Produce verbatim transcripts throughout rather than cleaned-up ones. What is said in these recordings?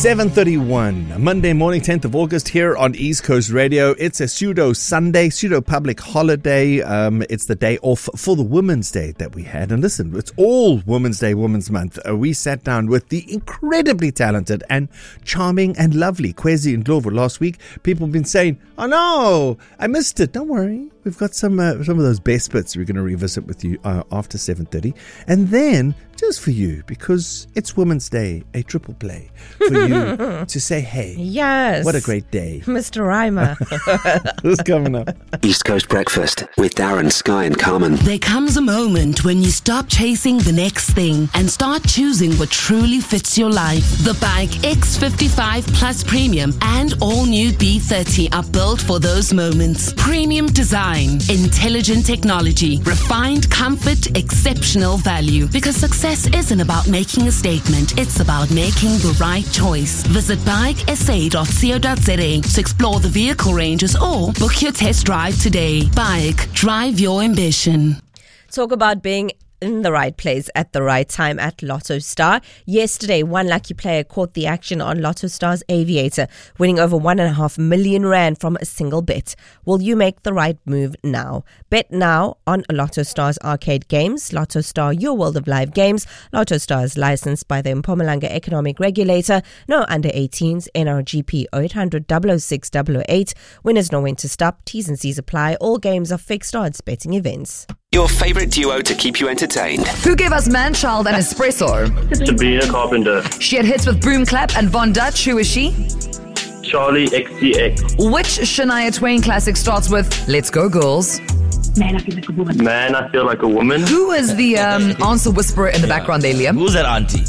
seven thirty-one, Monday morning, tenth of August here on East Coast Radio. It's a pseudo Sunday, pseudo public holiday. Um, it's the day off for the Women's Day that we had. And listen, it's all Women's Day, Women's Month. Uh, we sat down with the incredibly talented and charming and lovely Kwezi Ndlovu last week. People have been saying, oh no, I missed it. Don't worry. We've got some uh, some of those best bits we're going to revisit with you uh, after seven thirty. And then, just for you, because it's Women's Day, a triple play for you to say, hey, yes, what a great day. Mister Reimer. Who's coming up? East Coast Breakfast with Darren, Sky and Carmen. There comes a moment when you stop chasing the next thing and start choosing what truly fits your life. The Bike X fifty-five Plus Premium and all new B thirty are built for those moments. Premium design, intelligent technology, refined comfort, exceptional value. Because success isn't about making a statement, it's about making the right choice. Visit bike s a dot co dot z a to explore the vehicle ranges or book your test drive today. Bike, drive your ambition. Talk about being in the right place at the right time at Lotto Star. Yesterday, one lucky player caught the action on Lotto Star's Aviator, winning over one and a half million rand from a single bet. Will you make the right move now? Bet now on Lotto Star's arcade games. Lotto Star, your world of live games. Lotto Star is licensed by the Mpumalanga Economic Regulator. No under eighteens. N R G P oh eight hundred, double oh six, double oh eight. Winners know when to stop. T's and C's apply. All games are fixed odds betting events. Your favourite duo to keep you entertained. Who gave us Manchild and Espresso? Sabrina Carpenter. She had hits with Boom Clap and Von Dutch. Who is she? Charlie X C X. Which Shania Twain classic starts with Let's Go Girls? Man, I feel like a woman. Man, I feel like a woman. Who is the um, answer whisperer in the yeah. background there, Liam? Who's that auntie?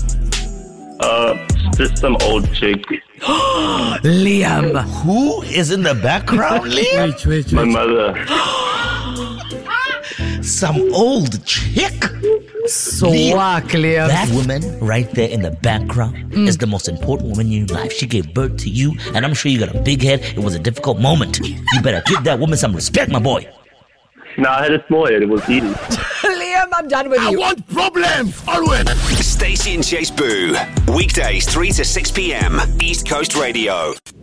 Uh, just some old chick. Liam. Who is in the background, Liam? Wait, wait, wait. My mother. Some old chick? Swag, Liam. That woman right there in the background mm. is the most important woman in your life. She gave birth to you, and I'm sure you got a big head. It was a difficult moment. You better give that woman some respect, my boy. No, I had a small head. It was easy. Liam, I'm done with you. I want problems, always. Stacey and Chase Boo. Weekdays, three to six p.m. East Coast Radio.